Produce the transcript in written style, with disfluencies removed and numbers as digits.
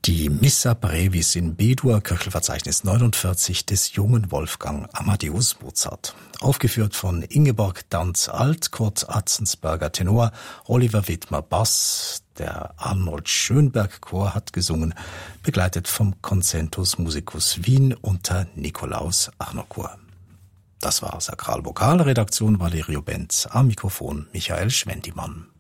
Die Missa Brevis in B-Dur, Köchelverzeichnis 49 des jungen Wolfgang Amadeus Mozart. Aufgeführt von Ingeborg Danz-Alt, Kurt Atzensberger Tenor, Oliver Wittmer Bass, der Arnold Schönberg Chor hat gesungen, begleitet vom Concentus Musicus Wien unter Nikolaus Arnochor. Das war Sakralvokal, Redaktion Valerio Benz, am Mikrofon Michael Schwendimann.